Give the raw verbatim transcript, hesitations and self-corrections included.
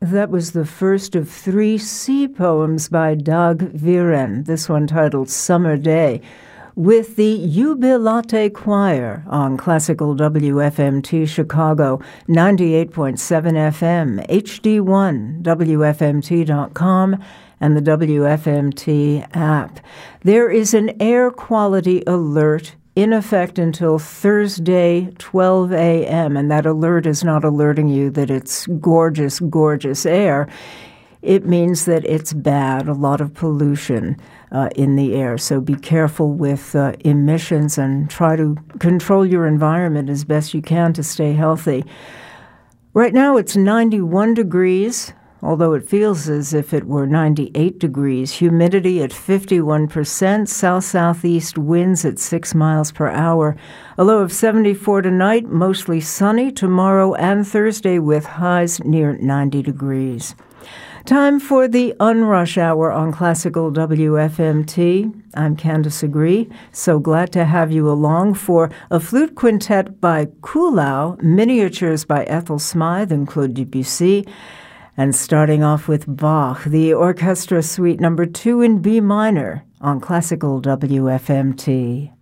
That was the first of three sea poems by Dag Viren, this one titled Summer Day, with the Jubilate Choir on Classical W F M T Chicago, ninety-eight point seven F M, H D one, W F M T dot com, and the W F M T app. There is an air quality alert in effect until Thursday, twelve a.m., and that alert is not alerting you that it's gorgeous, gorgeous air. It means that it's bad, a lot of pollution uh, in the air. So be careful with uh, emissions and try to control your environment as best you can to stay healthy. Right now it's ninety-one degrees, although it feels as if it were ninety-eight degrees. Humidity at fifty-one percent, south-southeast winds at six miles per hour. A low of seventy-four tonight, mostly sunny tomorrow and Thursday with highs near ninety degrees. Time for the Unrush Hour on Classical W F M T. I'm Candace Agree. So glad to have you along for a flute quintet by Kuhlau, miniatures by Ethel Smythe and Claude Debussy, and starting off with Bach, the Orchestra Suite number two in B minor on Classical W F M T.